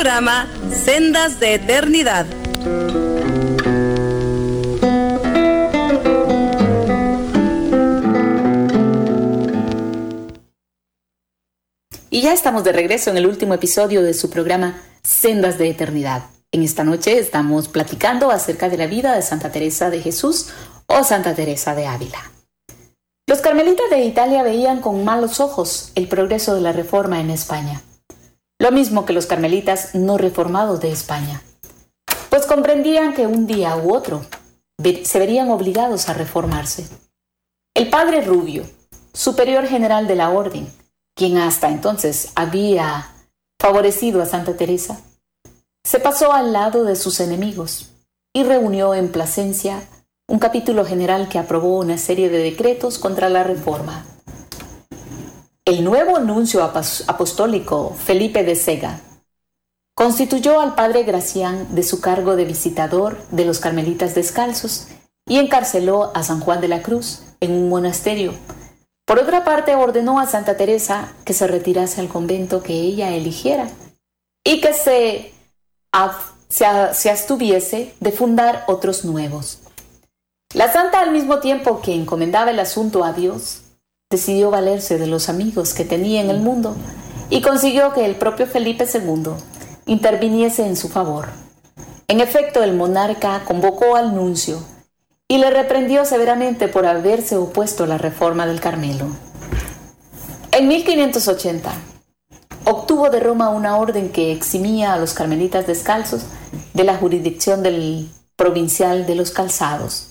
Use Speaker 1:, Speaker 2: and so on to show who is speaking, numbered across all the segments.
Speaker 1: programa Sendas de Eternidad.
Speaker 2: Y ya estamos de regreso en el último episodio de su programa Sendas de Eternidad. En esta noche estamos platicando acerca de la vida de Santa Teresa de Jesús o Santa Teresa de Ávila. Los carmelitas de Italia veían con malos ojos el progreso de la reforma en España, lo mismo que los carmelitas no reformados de España, pues comprendían que un día u otro se verían obligados a reformarse. El padre Rubio, superior general de la orden, quien hasta entonces había favorecido a Santa Teresa, se pasó al lado de sus enemigos y reunió en Plasencia un capítulo general que aprobó una serie de decretos contra la reforma. El nuevo nuncio apostólico Felipe de Sega constituyó al padre Gracián de su cargo de visitador de los carmelitas descalzos y encarceló a San Juan de la Cruz en un monasterio. Por otra parte, ordenó a Santa Teresa que se retirase al convento que ella eligiera y que se abstuviese de fundar otros nuevos. La santa, al mismo tiempo que encomendaba el asunto a Dios, decidió valerse de los amigos que tenía en el mundo y consiguió que el propio Felipe II interviniese en su favor. En efecto, el monarca convocó al nuncio y le reprendió severamente por haberse opuesto a la reforma del Carmelo. En 1580, obtuvo de Roma una orden que eximía a los carmelitas descalzos de la jurisdicción del provincial de los calzados.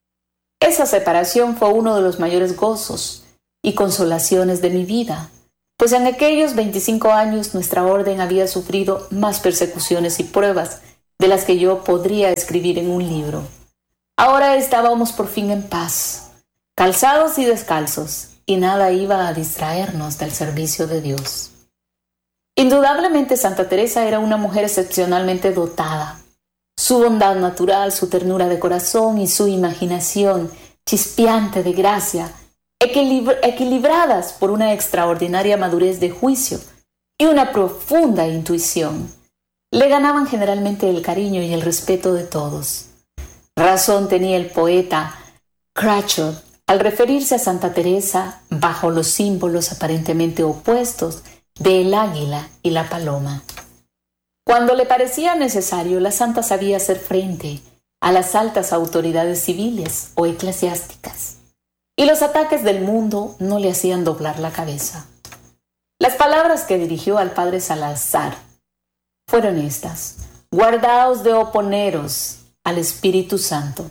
Speaker 2: Esa separación fue uno de los mayores gozos y consolaciones de mi vida, pues en aquellos 25 años nuestra orden había sufrido más persecuciones y pruebas de las que yo podría escribir en un libro. Ahora estábamos por fin en paz, calzados y descalzos, y nada iba a distraernos del servicio de Dios. Indudablemente Santa Teresa era una mujer excepcionalmente dotada. Su bondad natural, su ternura de corazón y su imaginación chispeante de gracia, equilibradas por una extraordinaria madurez de juicio y una profunda intuición, le ganaban generalmente el cariño y el respeto de todos. Razón tenía el poeta Cratchit al referirse a Santa Teresa bajo los símbolos aparentemente opuestos del águila y la paloma. Cuando le parecía necesario, la santa sabía hacer frente a las altas autoridades civiles o eclesiásticas, y los ataques del mundo no le hacían doblar la cabeza. Las palabras que dirigió al padre Salazar fueron estas: guardaos de oponeros al Espíritu Santo.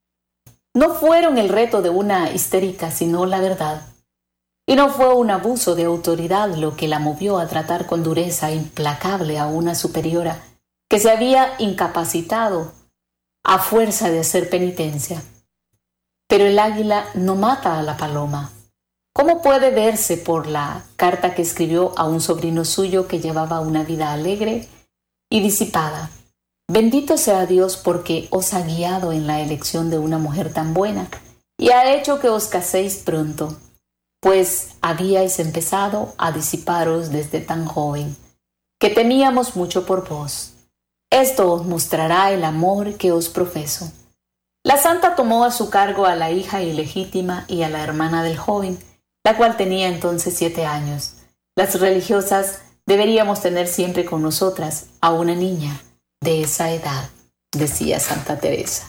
Speaker 2: No fueron el reto de una histérica, sino la verdad. Y no fue un abuso de autoridad lo que la movió a tratar con dureza implacable a una superiora que se había incapacitado a fuerza de hacer penitencia. Pero el águila no mata a la paloma. ¿Cómo puede verse por la carta que escribió a un sobrino suyo que llevaba una vida alegre y disipada? Bendito sea Dios porque os ha guiado en la elección de una mujer tan buena y ha hecho que os caséis pronto, pues habíais empezado a disiparos desde tan joven, que temíamos mucho por vos. Esto os mostrará el amor que os profeso. La santa tomó a su cargo a la hija ilegítima y a la hermana del joven, la cual tenía entonces 7 años. Las religiosas deberíamos tener siempre con nosotras a una niña de esa edad, decía Santa Teresa.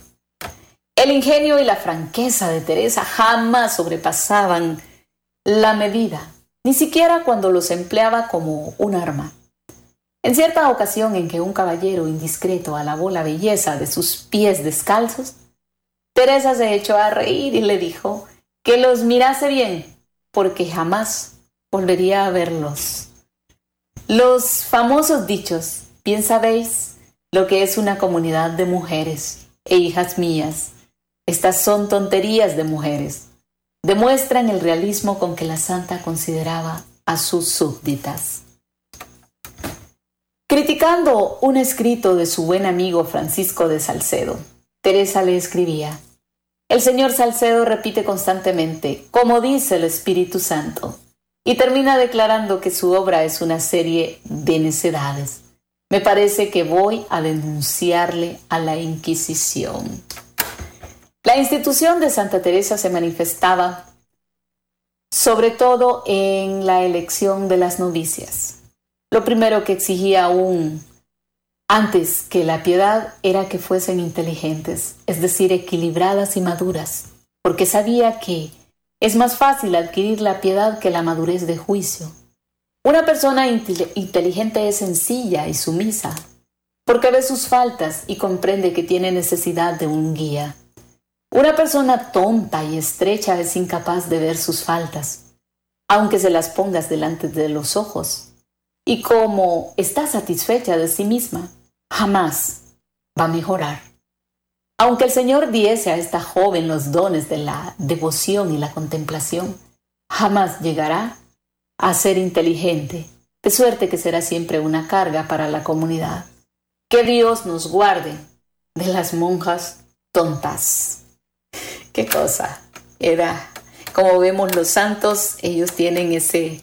Speaker 2: El ingenio y la franqueza de Teresa jamás sobrepasaban la medida, ni siquiera cuando los empleaba como un arma. En cierta ocasión en que un caballero indiscreto alabó la belleza de sus pies descalzos, Teresa se echó a reír y le dijo que los mirase bien, porque jamás volvería a verlos. Los famosos dichos: bien sabéis lo que es una comunidad de mujeres, e hijas mías, estas son tonterías de mujeres, demuestran el realismo con que la santa consideraba a sus súbditas. Criticando un escrito de su buen amigo Francisco de Salcedo, Teresa le escribía: el señor Salcedo repite constantemente, como dice el Espíritu Santo, y termina declarando que su obra es una serie de necedades. Me parece que voy a denunciarle a la Inquisición. La institución de Santa Teresa se manifestaba sobre todo en la elección de las novicias. Lo primero que exigía aún antes que la piedad era que fuesen inteligentes, es decir, equilibradas y maduras, porque sabía que es más fácil adquirir la piedad que la madurez de juicio. Una persona inteligente es sencilla y sumisa, porque ve sus faltas y comprende que tiene necesidad de un guía. Una persona tonta y estrecha es incapaz de ver sus faltas, aunque se las pongas delante de los ojos. Y como está satisfecha de sí misma, jamás va a mejorar. Aunque el Señor diese a esta joven los dones de la devoción y la contemplación, jamás llegará a ser inteligente, de suerte que será siempre una carga para la comunidad. Que Dios nos guarde de las monjas tontas. ¿Qué cosa? Era, como vemos los santos, ellos tienen ese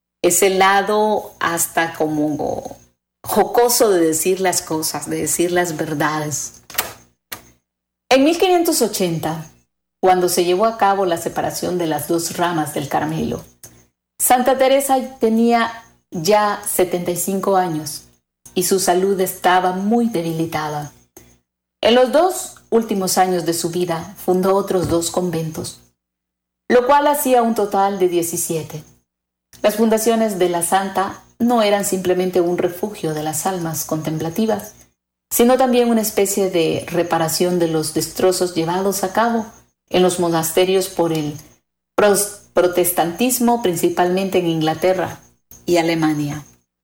Speaker 2: lado hasta como jocoso de decir las cosas, de decir las verdades. En 1580, cuando se llevó a cabo la separación de las dos ramas del Carmelo, Santa Teresa tenía ya 75 años y su salud estaba muy debilitada. En los 2 últimos años de su vida fundó otros 2 conventos, lo cual hacía un total de 17. Las fundaciones de la santa no eran simplemente un refugio de las almas contemplativas, sino también una especie de reparación de los destrozos llevados a cabo en los monasterios por el protestantismo, principalmente en Inglaterra y Alemania.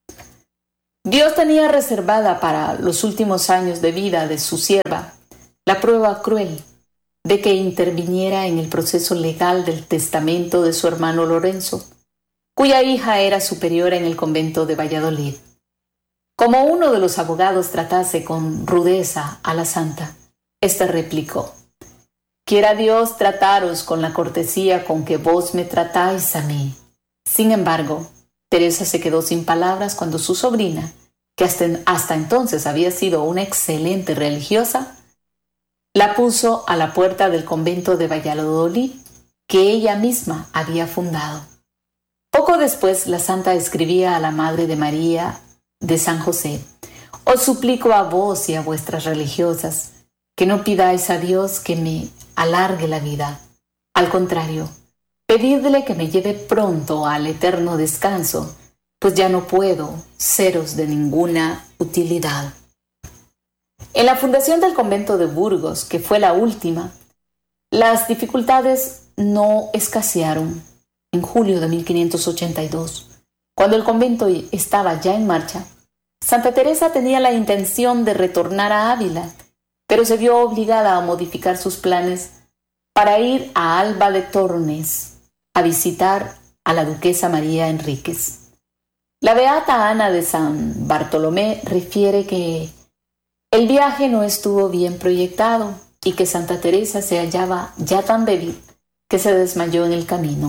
Speaker 2: Dios tenía reservada para los últimos años de vida de su sierva la prueba cruel de que interviniera en el proceso legal del testamento de su hermano Lorenzo, cuya hija era superiora en el convento de Valladolid. Como uno de los abogados tratase con rudeza a la santa, ésta replicó: «Quiera Dios trataros con la cortesía con que vos me tratáis a mí». Sin embargo, Teresa se quedó sin palabras cuando su sobrina, que hasta entonces había sido una excelente religiosa, la puso a la puerta del convento de Valladolid que ella misma había fundado. Poco después, la santa escribía a la Madre de María de San José: «Os suplico a vos y a vuestras religiosas que no pidáis a Dios que me alargue la vida. Al contrario, pedidle que me lleve pronto al eterno descanso, pues ya no puedo seros de ninguna utilidad». En la fundación del convento de Burgos, que fue la última, las dificultades no escasearon. En julio de 1582, cuando el convento estaba ya en marcha, Santa Teresa tenía la intención de retornar a Ávila, pero se vio obligada a modificar sus planes para ir a Alba de Tormes a visitar a la duquesa María Enríquez. La beata Ana de San Bartolomé refiere que el viaje no estuvo bien proyectado y que Santa Teresa se hallaba ya tan débil que se desmayó en el camino.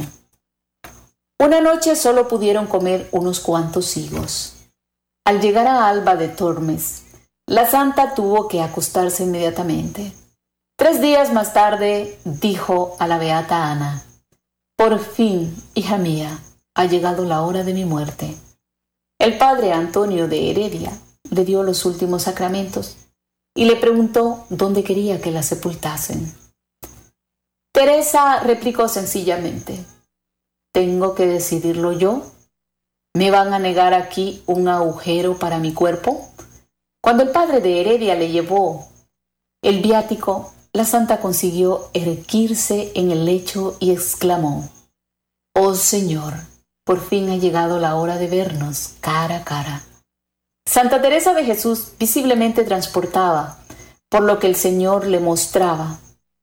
Speaker 2: Una noche solo pudieron comer unos cuantos higos. Al llegar a Alba de Tormes, la santa tuvo que acostarse inmediatamente. 3 días más tarde dijo a la beata Ana: «Por fin, hija mía, ha llegado la hora de mi muerte». El padre Antonio de Heredia le dio los últimos sacramentos y le preguntó dónde quería que la sepultasen. Teresa replicó sencillamente: «¿Tengo que decidirlo yo? ¿Me van a negar aquí un agujero para mi cuerpo?». Cuando el padre de Heredia le llevó el viático, la santa consiguió erguirse en el lecho y exclamó: «Oh Señor, por fin ha llegado la hora de vernos cara a cara». Santa Teresa de Jesús visiblemente transportada por lo que el Señor le mostraba,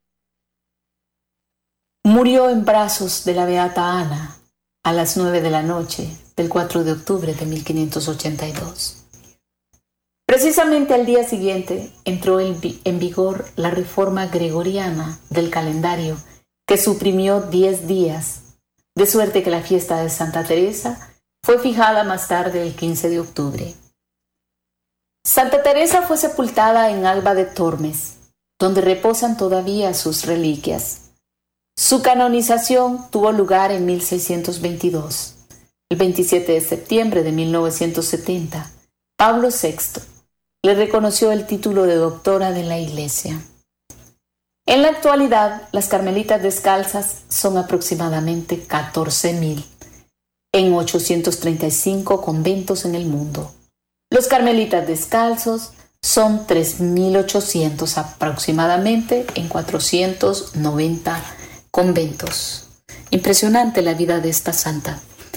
Speaker 2: murió en brazos de la beata Ana a las 9 de la noche del 4 de octubre de 1582. Precisamente al día siguiente entró en vigor la reforma gregoriana del calendario, que suprimió 10 días, de suerte que la fiesta de Santa Teresa fue fijada más tarde el 15 de octubre. Santa Teresa fue sepultada en Alba de Tormes, donde reposan todavía sus reliquias. Su canonización tuvo lugar en 1622. El 27 de septiembre de 1970, Pablo VI le reconoció el título de doctora de la Iglesia. En la actualidad, las carmelitas descalzas son aproximadamente 14.000 en 835 conventos en el mundo. Los carmelitas descalzos son 3.800 aproximadamente en 490 conventos. Impresionante la vida de esta santa.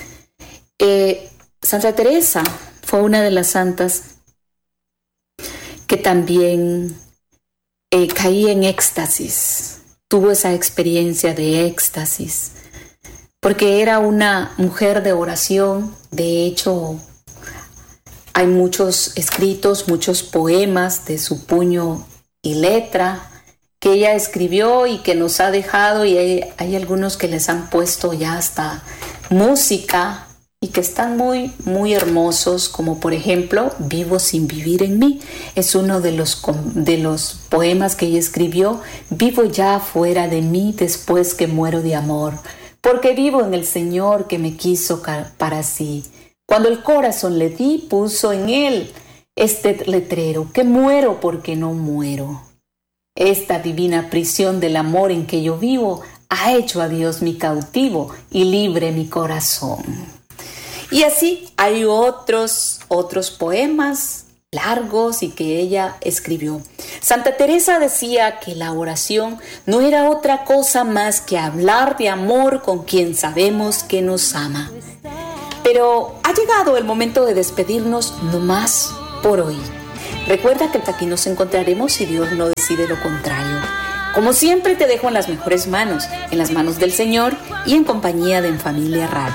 Speaker 2: Santa Teresa fue una de las santas que también caía en éxtasis, tuvo esa experiencia de éxtasis, porque era una mujer de oración. De hecho, hay muchos escritos, muchos poemas de su puño y letra que ella escribió y que nos ha dejado, y hay algunos que les han puesto ya hasta música y que están muy, muy hermosos, como por ejemplo, Vivo sin vivir en mí. Es uno de los poemas que ella escribió. Vivo ya fuera de mí después que muero de amor, porque vivo en el Señor que me quiso para sí. Cuando el corazón le di, puso en él este letrero, que muero porque no muero. Esta divina prisión del amor en que yo vivo ha hecho a Dios mi cautivo y libre mi corazón. Y así hay otros poemas largos y que ella escribió. Santa Teresa decía que la oración no era otra cosa más que hablar de amor con quien sabemos que nos ama. Pero ha llegado el momento de despedirnos, no más por hoy. Recuerda que hasta aquí nos encontraremos si Dios no decide lo contrario. Como siempre te dejo en las mejores manos, en las manos del Señor y en compañía de En Familia Radio.